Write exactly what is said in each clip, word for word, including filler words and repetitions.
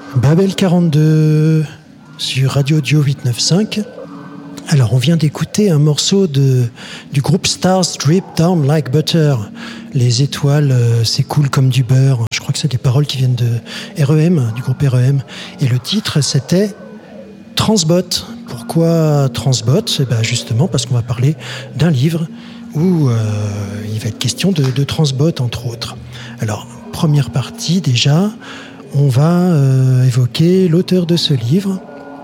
Babel quarante-deux sur Radio Audio huit neuf cinq. Alors, on vient d'écouter un morceau de, du groupe Stars Drip Down Like Butter. Les étoiles euh, s'écoulent comme du beurre. Je crois que c'est des paroles qui viennent de R E M, du groupe R E M. Et le titre, c'était Transbot. Pourquoi Transbot ? Eh ben justement parce qu'on va parler d'un livre où euh, il va être question de, de Transbot, entre autres. Alors, première partie déjà, on va euh, évoquer l'auteur de ce livre.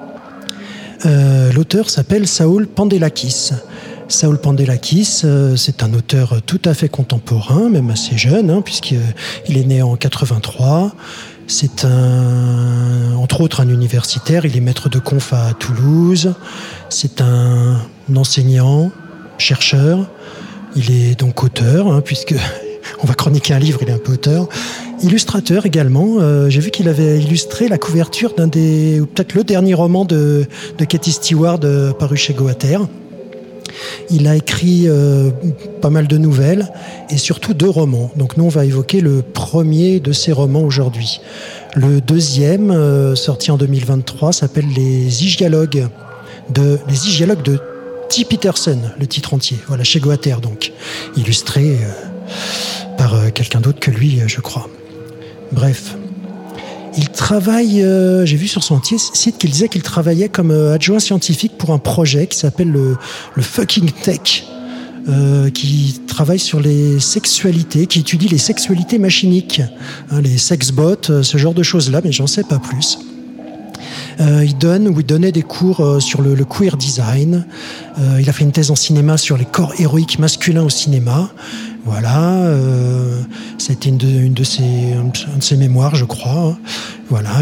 Euh, l'auteur s'appelle Saúl Pandelakis. Saúl Pandelakis, euh, c'est un auteur tout à fait contemporain, même assez jeune, hein, puisqu'il est né en quatre-vingt-trois. C'est un, entre autres un universitaire, il est maître de conf à Toulouse. C'est un enseignant, chercheur. Il est donc auteur, hein, puisque on va chroniquer un livre, il est un peu auteur. Illustrateur également. Euh, j'ai vu qu'il avait illustré la couverture d'un des, ou peut-être le dernier roman de, de Katy Stewart euh, paru chez Goater. Il a écrit euh, pas mal de nouvelles et surtout deux romans. Donc nous, on va évoquer le premier de ces romans aujourd'hui. Le deuxième, euh, sorti en deux mille vingt-trois, s'appelle Les Hygialogues de, Les Hygialogues de T. Peterson, le titre entier. Voilà, chez Goater donc. Illustré euh, par euh, quelqu'un d'autre que lui, je crois. Bref, il travaille, euh, j'ai vu sur son site qu'il disait qu'il travaillait comme euh, adjoint scientifique pour un projet qui s'appelle le, le Fucking Tech, euh, qui travaille sur les sexualités, qui étudie les sexualités machiniques, hein, les sexbots, euh, ce genre de choses-là, mais j'en sais pas plus. Euh, il donne ou il donnait des cours euh, sur le, le queer design. Euh, il a fait une thèse en cinéma sur les corps héroïques masculins au cinéma. Voilà, euh, c'était une de, une de ses, un de ses mémoires, je crois. Voilà,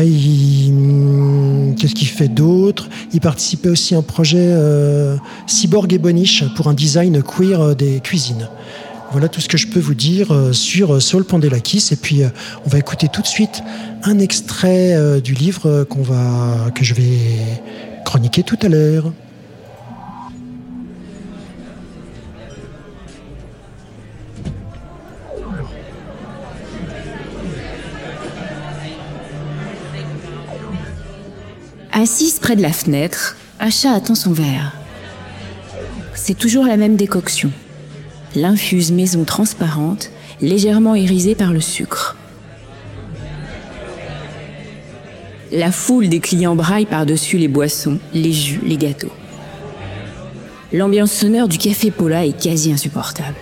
il, qu'est-ce qu'il fait d'autre ? Il participait aussi à un projet euh, Cyborg et Boniche pour un design queer des cuisines. Voilà tout ce que je peux vous dire sur Saúl Pandelakis. Et puis, on va écouter tout de suite un extrait du livre qu'on va, que je vais chroniquer tout à l'heure. Assise près de la fenêtre, Asha attend son verre. C'est toujours la même décoction. L'infuse maison transparente, légèrement irisée par le sucre. La foule des clients braille par-dessus les boissons, les jus, les gâteaux. L'ambiance sonore du café Paula est quasi insupportable.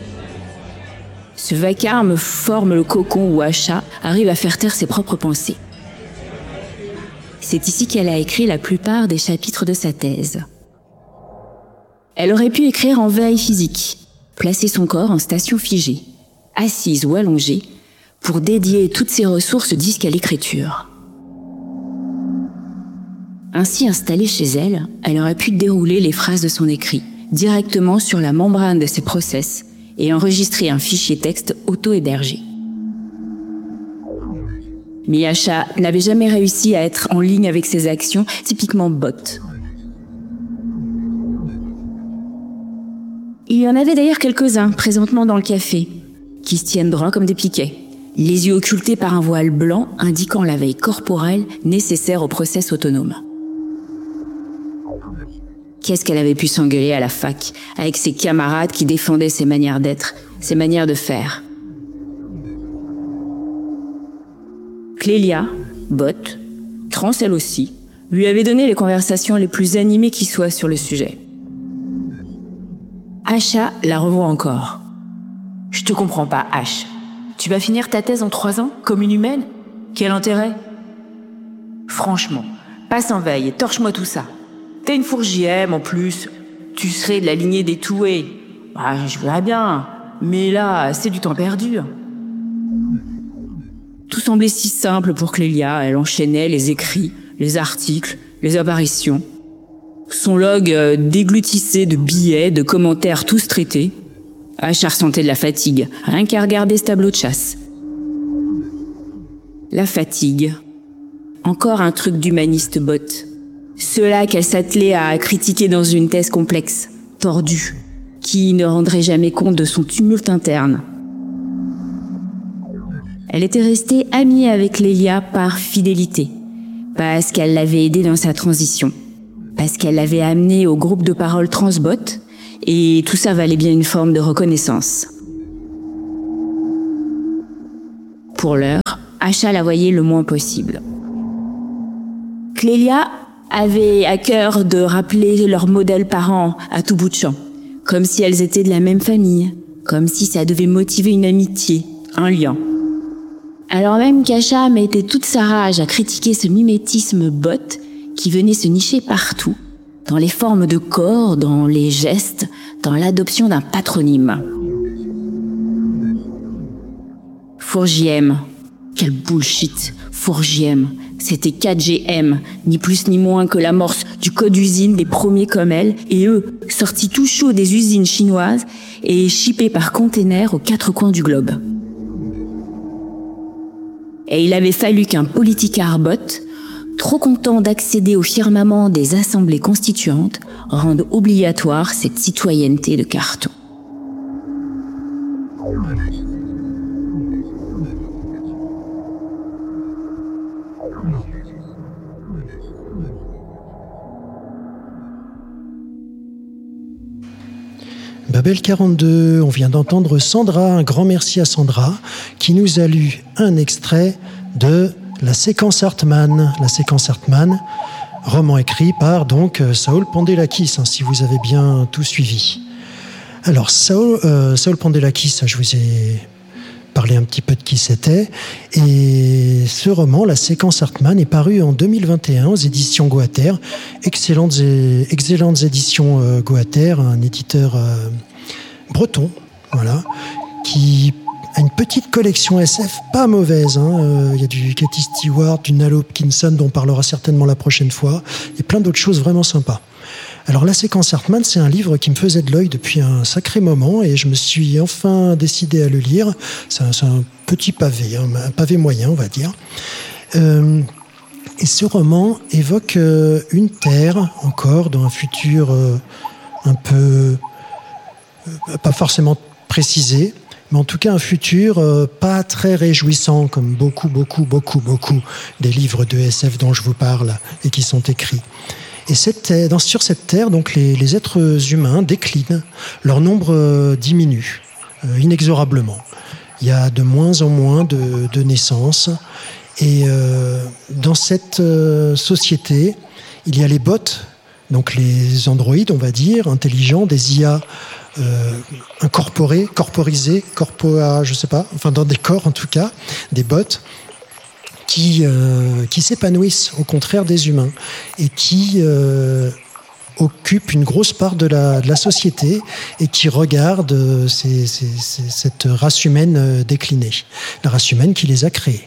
Ce vacarme forme le cocon où Asha arrive à faire taire ses propres pensées. C'est ici qu'elle a écrit la plupart des chapitres de sa thèse. Elle aurait pu écrire en veille physique, placer son corps en station figée, assise ou allongée, pour dédier toutes ses ressources disques à l'écriture. Ainsi installée chez elle, elle aurait pu dérouler les phrases de son écrit directement sur la membrane de ses process et enregistrer un fichier texte auto-hébergé. Mais Asha n'avait jamais réussi à être en ligne avec ses actions, typiquement bot. Il y en avait d'ailleurs quelques-uns, présentement dans le café, qui se tiennent droits comme des piquets, les yeux occultés par un voile blanc indiquant la veille corporelle nécessaire au process autonome. Qu'est-ce qu'elle avait pu s'engueuler à la fac, avec ses camarades qui défendaient ses manières d'être, ses manières de faire. Clélia, bot, trans elle aussi, lui avait donné les conversations les plus animées qui soient sur le sujet. Asha la revoit encore. « Je te comprends pas, H. Tu vas finir ta thèse en trois ans, comme une humaine ? Quel intérêt ? Franchement, passe en veille et torche-moi tout ça. T'es une fourgième en plus. Tu serais de la lignée des Toué. Ah, je verrais bien. Mais là, c'est du temps perdu. » Tout semblait si simple pour Clélia. Elle enchaînait les écrits, les articles, les apparitions. Son log euh, déglutissait de billets, de commentaires tous traités. Asha ressentait de la fatigue, rien qu'à regarder ce tableau de chasse. La fatigue. Encore un truc d'humaniste bot. Ceux-là qu'elle s'attelait à critiquer dans une thèse complexe, tordue, qui ne rendrait jamais compte de son tumulte interne. Elle était restée amie avec Lélia par fidélité, parce qu'elle l'avait aidé dans sa transition, parce qu'elle l'avait amené au groupe de parole Transbot, et tout ça valait bien une forme de reconnaissance. Pour l'heure, Asha la voyait le moins possible. Clélia avait à cœur de rappeler leurs modèles parents à tout bout de champ, comme si elles étaient de la même famille, comme si ça devait motiver une amitié, un lien. Alors même qu'Asha mettait toute sa rage à critiquer ce mimétisme bot qui venait se nicher partout, dans les formes de corps, dans les gestes, dans l'adoption d'un patronyme. Fourgiem. Quel bullshit. Fourgiem. C'était quatre G M, ni plus ni moins que l'amorce du code usine des premiers comme elle, et eux, sortis tout chauds des usines chinoises et shippés par container aux quatre coins du globe. Et il avait fallu qu'un politicard bot, trop content d'accéder au firmament des assemblées constituantes, rende obligatoire cette citoyenneté de carton. Babel quarante-deux, on vient d'entendre Sandra, un grand merci à Sandra, qui nous a lu un extrait de La séquence Hartmann. La séquence Hartmann, roman écrit par donc Saul Pandelakis, hein, si vous avez bien tout suivi. Alors Saul, euh, Saul Pandelakis, je vous ai parlé un petit peu de qui c'était, et ce roman, La séquence Hartmann, est paru en deux mille vingt et un aux éditions Goater, excellentes, et, excellentes éditions euh, Goater, un éditeur euh, breton, voilà, qui a une petite collection S F pas mauvaise. Hein. Euh, il y a du Katy Stewart, du Nalo Hopkinson, dont on parlera certainement la prochaine fois, et plein d'autres choses vraiment sympas. Alors, La séquence Hartmann, c'est un livre qui me faisait de l'œil depuis un sacré moment, et je me suis enfin décidé à le lire. C'est un, c'est un petit pavé, hein, un pavé moyen, on va dire. Euh, et ce roman évoque euh, une terre, encore, dans un futur euh, un peu... Euh, pas forcément précisé, mais en tout cas un futur euh, pas très réjouissant, comme beaucoup, beaucoup, beaucoup, beaucoup des livres de S F dont je vous parle et qui sont écrits. Et cette, dans, sur cette terre, donc, les, les êtres humains déclinent, leur nombre euh, diminue euh, inexorablement. Il y a de moins en moins de, de naissances. Et euh, dans cette euh, société, il y a les bots, donc les androïdes, on va dire, intelligents, des I A euh, incorporés, corporisés, corpora, je sais pas, enfin dans des corps en tout cas, des bots, qui, euh, qui s'épanouissent au contraire des humains et qui euh, occupent une grosse part de la, de la société et qui regardent ces, ces, ces, cette race humaine déclinée, la race humaine qui les a créés.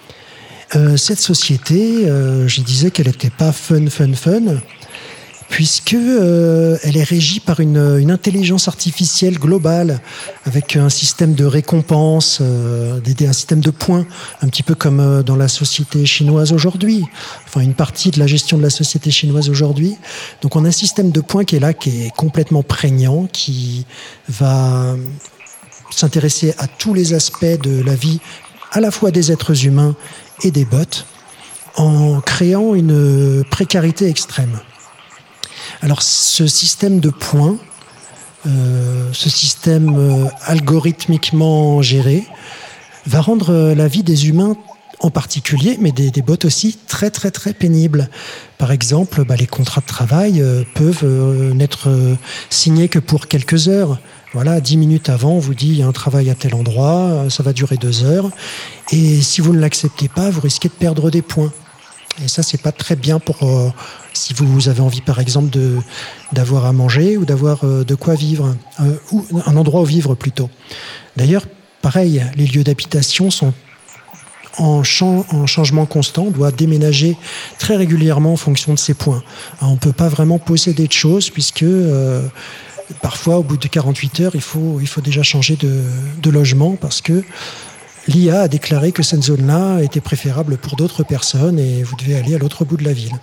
Euh, cette société, euh, je disais qu'elle n'était pas fun, fun, fun, puisque euh, elle est régie par une, une intelligence artificielle globale avec un système de récompense, euh, un système de points, un petit peu comme euh, dans la société chinoise aujourd'hui, enfin une partie de la gestion de la société chinoise aujourd'hui. Donc on a un système de points qui est là, qui est complètement prégnant, qui va s'intéresser à tous les aspects de la vie, à la fois des êtres humains et des bots, en créant une précarité extrême. Alors, ce système de points, euh, ce système euh, algorithmiquement géré, va rendre euh, la vie des humains en particulier, mais des, des bots aussi, très très très pénible. Par exemple, bah, les contrats de travail euh, peuvent euh, n'être euh, signés que pour quelques heures. Voilà, dix minutes avant, on vous dit il y a un travail à tel endroit, ça va durer deux heures, et si vous ne l'acceptez pas, vous risquez de perdre des points. Et ça, c'est pas très bien pour euh, si vous avez envie, par exemple, de d'avoir à manger ou d'avoir euh, de quoi vivre, euh, ou un endroit où vivre plutôt. D'ailleurs, pareil, les lieux d'habitation sont en, chan- en changement constant. On doit déménager très régulièrement en fonction de ces points. Alors, on peut pas vraiment posséder de choses puisque euh, parfois, au bout de quarante-huit heures, il faut il faut déjà changer de, de logement parce que l'I A a déclaré que cette zone-là était préférable pour d'autres personnes et vous devez aller à l'autre bout de la ville.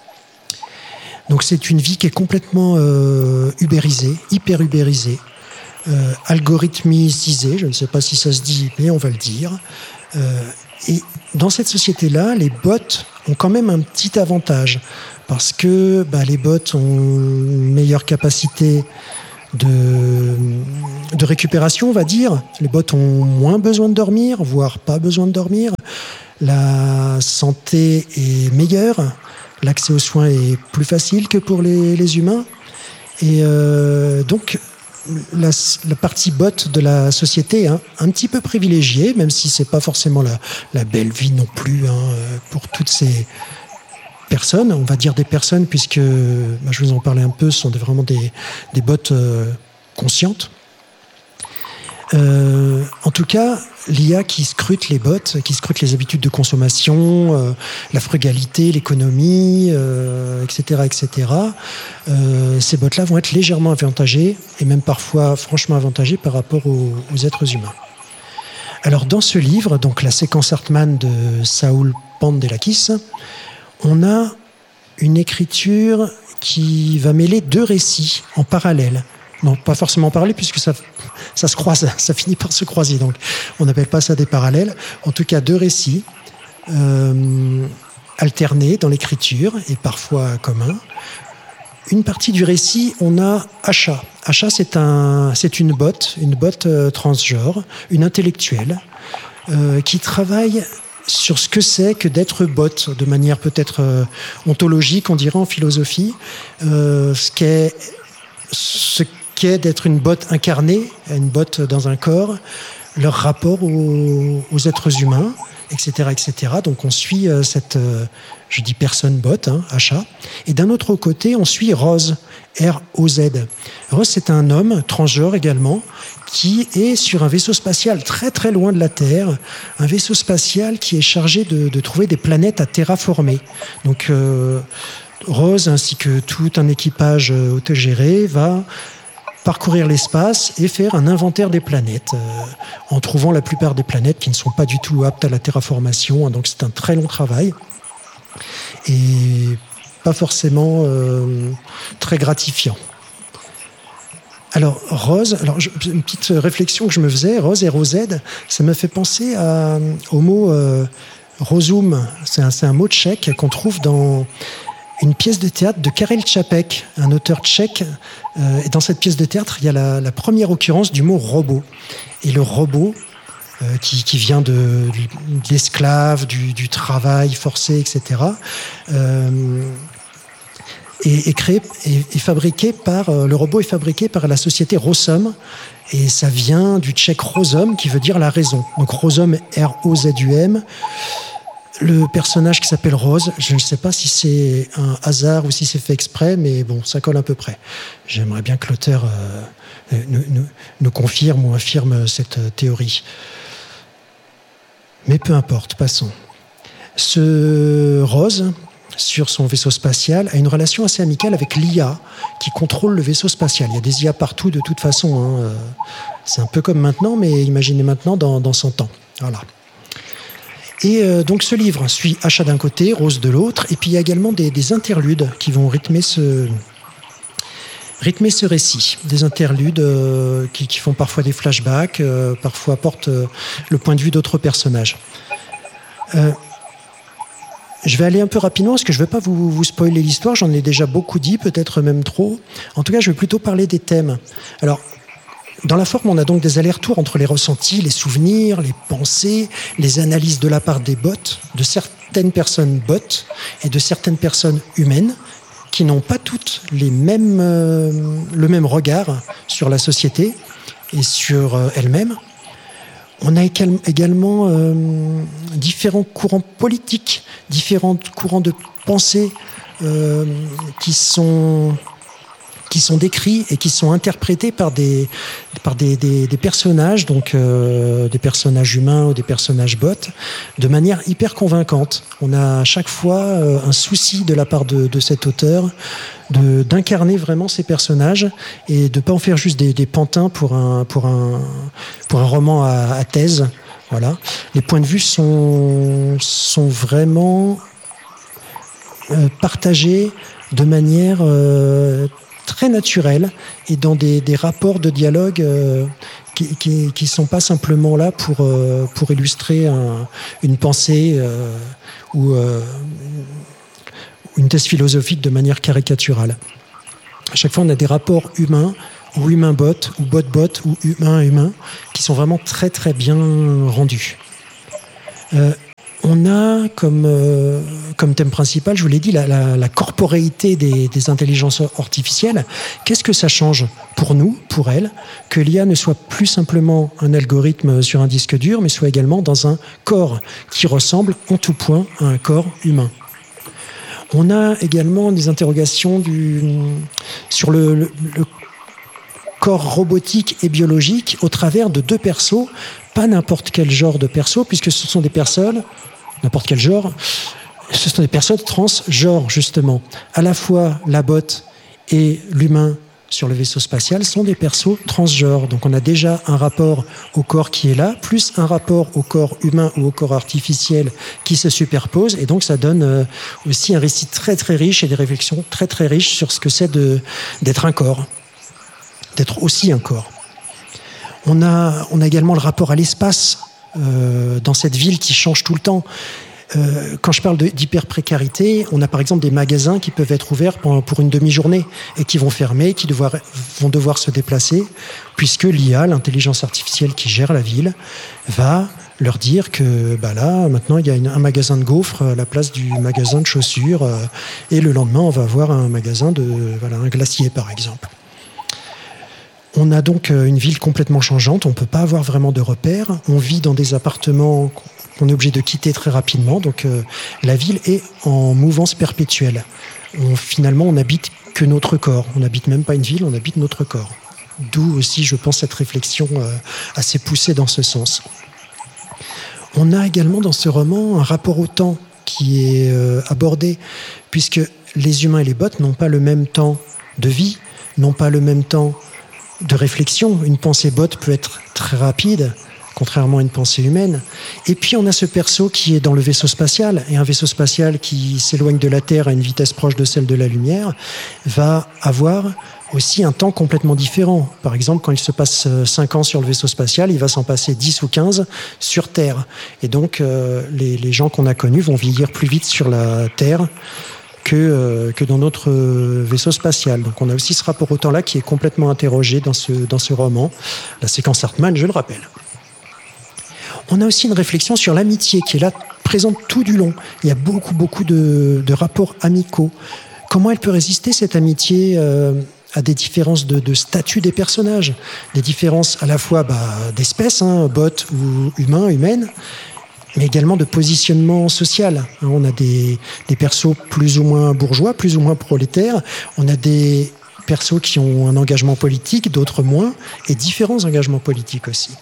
Donc c'est une vie qui est complètement euh, ubérisée, hyper ubérisée, euh, algorithmisée, je ne sais pas si ça se dit, mais on va le dire. Euh, et dans cette société-là, les bots ont quand même un petit avantage parce que bah, les bots ont une meilleure capacité de, de récupération, on va dire. Les bots ont moins besoin de dormir, voire pas besoin de dormir. La santé est meilleure, l'accès aux soins est plus facile que pour les, les humains. Et euh, donc, la, la partie bot de la société est un, un petit peu privilégiée, même si c'est pas forcément la, la belle vie non plus hein, pour toutes ces personnes. On va dire des personnes, puisque bah, je vous en parlais un peu, ce sont des, vraiment des, des bots euh, conscientes. Euh, en tout cas, l'I A qui scrute les bots, qui scrute les habitudes de consommation, euh, la frugalité, l'économie, euh, et cetera, et cetera. Euh, ces bots-là vont être légèrement avantagés et même parfois franchement avantagés par rapport aux, aux êtres humains. Alors, dans ce livre, donc la séquence Hartmann de Saúl Pandelakis, on a une écriture qui va mêler deux récits en parallèle. Non, pas forcément en parallèle, puisque ça, ça se croise, ça finit par se croiser. Donc, on n'appelle pas ça des parallèles. En tout cas, deux récits euh, alternés dans l'écriture et parfois communs. Une partie du récit, on a Asha. Asha, c'est, un, c'est une botte, une botte euh, transgenre, une intellectuelle, euh, qui travaille sur ce que c'est que d'être botte, de manière peut-être euh, ontologique, on dirait en philosophie, euh, ce qu'est... Ce qu'est d'être une botte incarnée, une botte dans un corps, leur rapport aux, aux êtres humains, et cetera, et cetera. Donc on suit euh, cette, euh, je dis personne botte, hein, Asha. Et d'un autre côté, on suit Rose, R O Z. Rose, c'est un homme transgenre également, qui est sur un vaisseau spatial très très loin de la Terre, un vaisseau spatial qui est chargé de, de trouver des planètes à terraformer. Donc euh, Rose, ainsi que tout un équipage autogéré, va parcourir l'espace et faire un inventaire des planètes, euh, en trouvant la plupart des planètes qui ne sont pas du tout aptes à la terraformation. Hein, donc c'est un très long travail et pas forcément euh, très gratifiant. Alors Rose, alors je, une petite réflexion que je me faisais, Rose R O Z, ça me fait penser à, au mot euh, rozum. C'est un, c'est un mot tchèque qu'on trouve dans une pièce de théâtre de Karel Čapek, un auteur tchèque. Euh, et dans cette pièce de théâtre, il y a la, la première occurrence du mot robot. Et le robot, euh, qui, qui vient de, de l'esclave, du, du travail forcé, et cetera, euh, est, est créé, est, est fabriqué par, euh, le robot est fabriqué par la société Rosom. Et ça vient du tchèque rozum, qui veut dire la raison. Donc Rozum, R O Z U M. Le personnage qui s'appelle Rose, je ne sais pas si c'est un hasard ou si c'est fait exprès, mais bon, ça colle à peu près. J'aimerais bien que l'auteur euh, nous, nous, nous confirme ou infirme cette euh, théorie. Mais peu importe, passons. Ce Rose, sur son vaisseau spatial, a une relation assez amicale avec l'I A qui contrôle le vaisseau spatial. Il y a des I A partout de toute façon. Hein. C'est un peu comme maintenant, mais imaginez maintenant dans, dans cent ans. Voilà. Et euh, donc ce livre suit Asha d'un côté, Rose de l'autre, et puis il y a également des, des interludes qui vont rythmer ce, rythmer ce récit. Des interludes euh, qui, qui font parfois des flashbacks, euh, parfois apportent euh, le point de vue d'autres personnages. Euh, je vais aller un peu rapidement parce que je ne vais pas vous, vous spoiler l'histoire, j'en ai déjà beaucoup dit, peut-être même trop. En tout cas, je vais plutôt parler des thèmes. Alors, dans la forme, on a donc des allers-retours entre les ressentis, les souvenirs, les pensées, les analyses de la part des bots, de certaines personnes bots et de certaines personnes humaines qui n'ont pas toutes les mêmes, euh, le même regard sur la société et sur euh, elles-mêmes. On a également euh, différents courants politiques, différents courants de pensée euh, qui sont... qui sont décrits et qui sont interprétés par des, par des, des, des personnages, donc euh, des personnages humains ou des personnages bots, de manière hyper convaincante. On a à chaque fois euh, un souci de la part de, de cet auteur de, d'incarner vraiment ces personnages et de ne pas en faire juste des, des pantins pour un, pour un, pour un roman à, à thèse. Voilà. Les points de vue sont, sont vraiment euh, partagés de manière... Euh, très naturel et dans des, des rapports de dialogue euh, qui, qui, qui sont pas simplement là pour, euh, pour illustrer un, une pensée euh, ou euh, une thèse philosophique de manière caricaturale. À chaque fois, on a des rapports humains ou humain-bot, ou bot-bot, ou humain-humain, qui sont vraiment très très bien rendus. Euh, on a comme, euh, comme thème principal, je vous l'ai dit, la, la, la corporéité des, des intelligences artificielles. Qu'est-ce que ça change pour nous, pour elles, que l'I A ne soit plus simplement un algorithme sur un disque dur, mais soit également dans un corps qui ressemble en tout point à un corps humain. On a également des interrogations du, sur le, le, le corps robotique et biologique au travers de deux persos, pas n'importe quel genre de perso, puisque ce sont des personnes, n'importe quel genre, ce sont des personnes transgenres, justement. À la fois la botte et l'humain sur le vaisseau spatial sont des persos transgenres. Donc on a déjà un rapport au corps qui est là, plus un rapport au corps humain ou au corps artificiel qui se superpose, et donc ça donne aussi un récit très très riche et des réflexions très très riches sur ce que c'est de, d'être un corps. D'être aussi un corps. On a, on a également le rapport à l'espace euh, dans cette ville qui change tout le temps. Euh, quand je parle de, d'hyper-précarité, on a par exemple des magasins qui peuvent être ouverts pour, pour une demi-journée et qui vont fermer, qui devoir, vont devoir se déplacer, puisque l'I A, l'intelligence artificielle qui gère la ville, va leur dire que bah là, maintenant, il y a une, un magasin de gaufres à la place du magasin de chaussures, euh, et le lendemain, on va avoir un magasin de, voilà, un glacier, par exemple. On a donc une ville complètement changeante, on ne peut pas avoir vraiment de repères, on vit dans des appartements qu'on est obligé de quitter très rapidement, donc euh, la ville est en mouvance perpétuelle. On, finalement, on n'habite que notre corps, on n'habite même pas une ville, on habite notre corps. D'où aussi, je pense, cette réflexion euh, assez poussée dans ce sens. On a également dans ce roman un rapport au temps qui est euh, abordé, puisque les humains et les bots n'ont pas le même temps de vie, n'ont pas le même temps de réflexion. Une pensée bot peut être très rapide, contrairement à une pensée humaine. Et puis on a ce perso qui est dans le vaisseau spatial, et un vaisseau spatial qui s'éloigne de la Terre à une vitesse proche de celle de la lumière va avoir aussi un temps complètement différent. Par exemple, quand il se passe cinq ans sur le vaisseau spatial, il va s'en passer dix ou quinze sur Terre. Et donc euh, les, les gens qu'on a connus vont vieillir plus vite sur la Terre que, euh, que dans notre vaisseau spatial. Donc on a aussi ce rapport au temps-là qui est complètement interrogé dans ce, dans ce roman. La séquence Hartmann, je le rappelle. On a aussi une réflexion sur l'amitié qui est là, présente tout du long. Il y a beaucoup, beaucoup de, de rapports amicaux. Comment elle peut résister, cette amitié, euh, à des différences de, de statut des personnages, des différences à la fois bah, d'espèces, hein, bots ou humains, humaines, mais également de positionnement social. On a des, des persos plus ou moins bourgeois, plus ou moins prolétaires. On a des persos qui ont un engagement politique, d'autres moins, et différents engagements politiques aussi.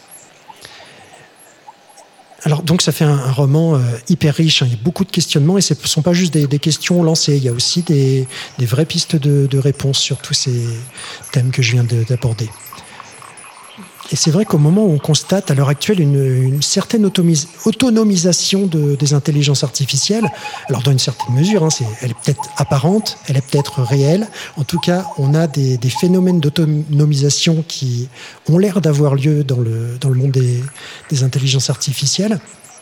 Alors donc ça fait un, un roman euh, hyper riche, hein. Il y a beaucoup de questionnements et ce ne sont pas juste des, des questions lancées, il y a aussi des, des vraies pistes de, de réponse sur tous ces thèmes que je viens de, d'aborder. Et c'est vrai qu'au moment où on constate à l'heure actuelle une, une certaine automis- autonomisation de, des intelligences artificielles, alors dans une certaine mesure, hein, c'est, elle est peut-être apparente, elle est peut-être réelle, en tout cas on a des, des phénomènes d'autonomisation qui ont l'air d'avoir lieu dans le, dans le monde des, des intelligences artificielles.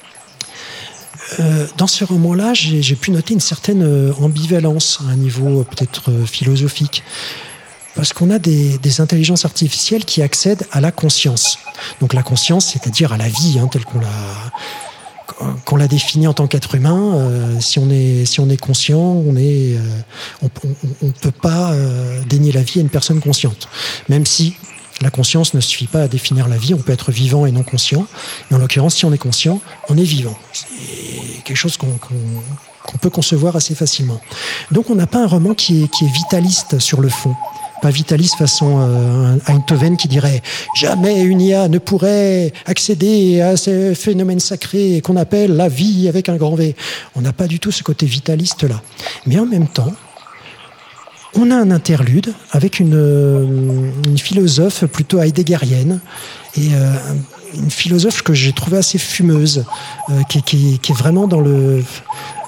Euh, dans ce roman-là, j'ai, j'ai pu noter une certaine ambivalence à un niveau peut-être philosophique. Parce qu'on a des, des intelligences artificielles qui accèdent à la conscience. Donc la conscience, c'est-à-dire à la vie, hein, telle qu'on l'a, qu'on l'a définie en tant qu'être humain. Euh, si on est, si on est conscient, on est, euh, on ne peut pas euh, dénier la vie à une personne consciente. Même si la conscience ne suffit pas à définir la vie, on peut être vivant et non conscient. Mais en l'occurrence, si on est conscient, on est vivant. C'est quelque chose qu'on, qu'on, qu'on peut concevoir assez facilement. Donc on n'a pas un roman qui est, qui est vitaliste sur le fond. Pas vitaliste façon euh, Einthoven qui dirait « Jamais une I A ne pourrait accéder à ces phénomènes sacrés qu'on appelle la vie avec un grand V. » On n'a pas du tout ce côté vitaliste-là. Mais en même temps, on a un interlude avec une, une philosophe plutôt heideggerienne et euh, une philosophe que j'ai trouvée assez fumeuse, euh, qui, qui, qui est vraiment dans le...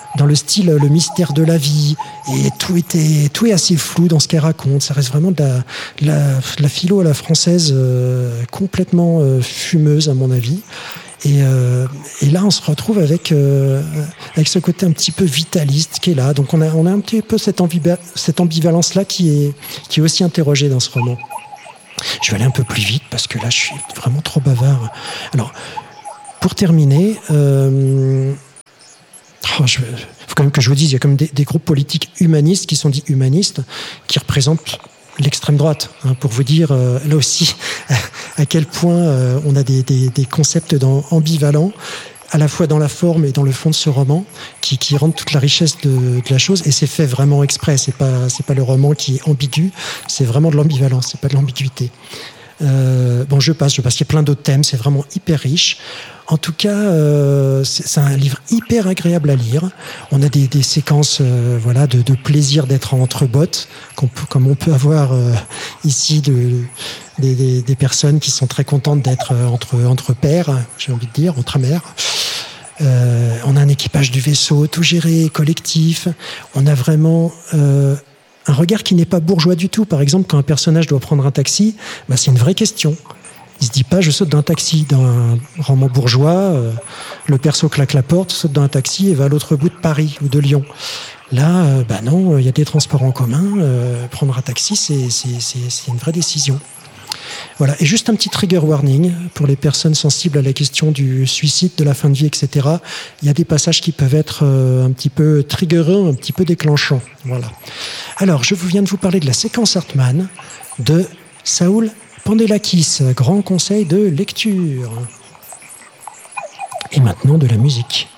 dans le style le mystère de la vie, et tout était tout est assez flou dans ce qu'elle raconte. Ça reste vraiment de la, de la, de la philo à la française euh, complètement euh, fumeuse à mon avis. Et, euh, et là, on se retrouve avec euh, avec ce côté un petit peu vitaliste qui est là. Donc on a on a un petit peu cette ambiva- cette ambivalence là qui est qui est aussi interrogée dans ce roman. Je vais aller un peu plus vite parce que là, je suis vraiment trop bavard. Alors, pour terminer. Euh, Oh, je, faut quand même que je vous dise, il y a comme des, des groupes politiques humanistes qui sont dits humanistes, qui représentent l'extrême droite, hein, pour vous dire euh, là aussi à quel point euh, on a des, des, des concepts dans, ambivalents, à la fois dans la forme et dans le fond de ce roman, qui, qui rendent toute la richesse de, de la chose, et c'est fait vraiment exprès. C'est pas, c'est pas le roman qui est ambigu, c'est vraiment de l'ambivalence, c'est pas de l'ambiguïté. Euh, bon, je passe, je passe. Il y a plein d'autres thèmes, c'est vraiment hyper riche. En tout cas, euh, c'est, c'est un livre hyper agréable à lire. On a des, des séquences, euh, voilà, de, de plaisir d'être entre bottes, qu'on peut, comme on peut avoir euh, ici, de, des, des, des personnes qui sont très contentes d'être entre entre pairs, j'ai envie de dire, entre amers. Euh, on a un équipage du vaisseau, tout géré, collectif. On a vraiment euh, un regard qui n'est pas bourgeois du tout. Par exemple, quand un personnage doit prendre un taxi, bah, c'est une vraie question. Il se dit pas, je saute d'un taxi. Dans un roman bourgeois, euh, le perso claque la porte, saute dans un taxi et va à l'autre bout de Paris ou de Lyon. Là, euh, bah non, il y a des transports en commun. Euh, prendre un taxi, c'est, c'est, c'est, c'est une vraie décision. Voilà. Et juste un petit trigger warning pour les personnes sensibles à la question du suicide, de la fin de vie, et cetera. Il y a des passages qui peuvent être euh, un petit peu triggerants, un petit peu déclenchants. Voilà. Alors, je viens de vous parler de la séquence Hartmann de Saúl Pandelakis, grand conseil de lecture. Et maintenant de la musique.